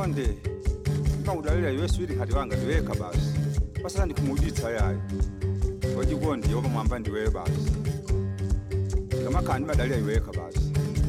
konde ngawudalela yeswidi khati wanga ndiweka basi pasala ndikumuditsa yayo wajikonde yoba mwamba ndiwe basi ngamakhandi badalela iweka basi